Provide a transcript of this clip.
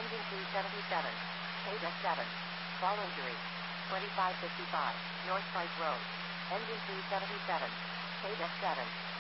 Engine 277. Paid S7. Fall injury. 2555. North Pike Road. Engine 277. Paid S7.